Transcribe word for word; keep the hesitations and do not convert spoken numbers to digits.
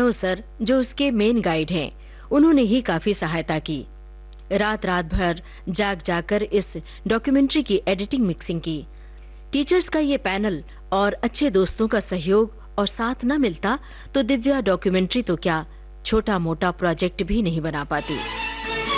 Pranav sir, जो उसके main guide हैं, उन्होंने ही काफी सहायता की। रात रात भर जाग जाकर इस डॉक्यूमेंट्री की एडिटिंग मिक्सिंग की। टीचर्स का ये पैनल और अच्छे दोस्तों का सहयोग और साथ न मिलता तो दिव्या डॉक्यूमेंट्री तो क्या, छोटा मोटा प्रोजेक्ट भी नहीं बना पाती।